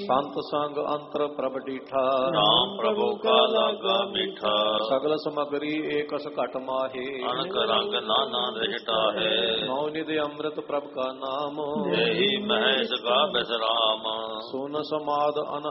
ਸੰਤ ਸੰਗ ਅੰਤਰ ਪ੍ਰਭ ਡੀਠਾ ਨਾਮ ਪ੍ਰਭੂ ਕਾ ਲਾਗਾ ਮੀਠਾ ਸਗਲ ਸਮਗਰੀ ਏਕਸ ਘਟ ਮਾਹੇ ਅਨਕ ਰੰਗ ਨਾਨਾ ਰਹਿਟਾ ਹੈ ਨੌ ਨਿਧ ਅੰਮ੍ਰਿਤ ਪ੍ਰਭ ਕਾ ਨਾਮ ਇਹੀ ਮਹਿ ਸਗਾ ਬਿਸਰਾਮ ਸੁਨ ਸਮਾਦ